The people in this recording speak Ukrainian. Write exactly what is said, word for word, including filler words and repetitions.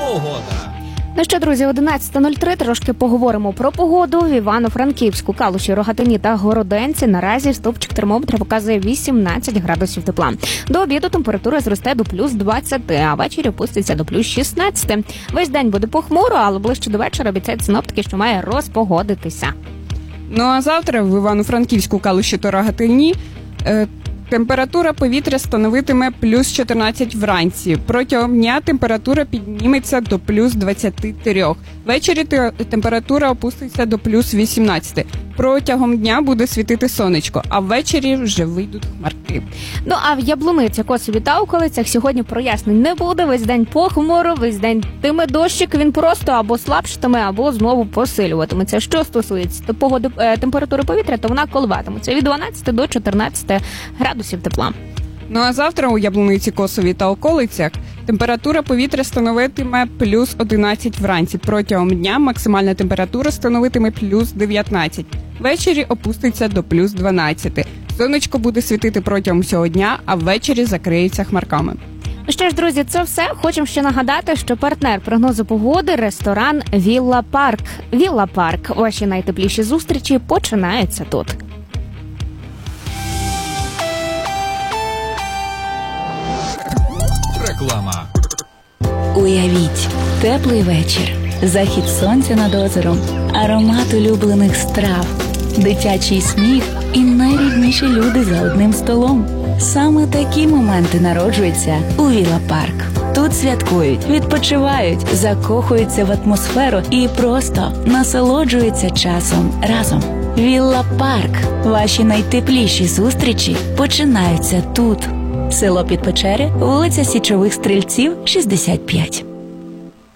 Погода. Ну що, друзі, одинадцята нуль три, трошки поговоримо про погоду. В Івано-Франківську, Калуші, Рогатині та Городенці наразі стовпчик термометра показує вісімнадцять градусів тепла. До обіду температура зросте до плюс двадцяти, а ввечері опуститься до плюс шістнадцяти. Весь день буде похмуро, але ближче до вечора обіцяють синоптики, що має розпогодитися. Ну а завтра в Івано-Франківську, Калуші та Рогатині е, температура повітря становитиме плюс чотирнадцять вранці. Протягом дня температура підніметься до плюс двадцяти трьох. Ввечері температура опуститься до плюс вісімнадцяти. Протягом дня буде світити сонечко, а ввечері вже вийдуть хмарки. Ну а в Яблуниці, Косові та околицях сьогодні прояснень не буде. Весь день похмуро, весь день тиме дощик, він просто або слабшатиме, або знову посилюватиметься. Що стосується погоди, температури повітря, то вона коливатиметься від дванадцяти до чотирнадцяти градусів тепла. Ну а завтра у Яблуниці, Косові та околицях температура повітря становитиме плюс одинадцять вранці. Протягом дня максимальна температура становитиме плюс дев'ятнадцять. Ввечері опуститься до плюс дванадцяти. Сонечко буде світити протягом всього дня, а ввечері закриється хмарками. Ну що ж, друзі, це все. Хочемо ще нагадати, що партнер прогнозу погоди – ресторан «Вілла Парк». «Вілла Парк». Ваші найтепліші зустрічі починаються тут. Реклама. Уявіть, теплий вечір, захід сонця над озером, аромат улюблених страв, дитячий сміх і найрідніші люди за одним столом. Саме такі моменти народжуються у Вілла Парк. Тут святкують, відпочивають, закохуються в атмосферу і просто насолоджуються часом разом. Вілла Парк. Ваші найтепліші зустрічі починаються тут. Село Підпечери, вулиця Січових Стрільців, шістдесят п'ять.